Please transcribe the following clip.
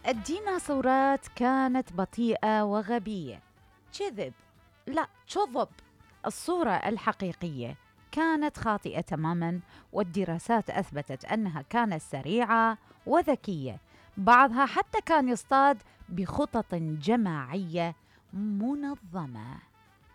الديناصورات كانت بطيئة وغبية. كذب، لا كذب. الصورة الحقيقية كانت خاطئة تماما، والدراسات أثبتت أنها كانت سريعة وذكية. بعضها حتى كان يصطاد بخطط جماعية منظمة.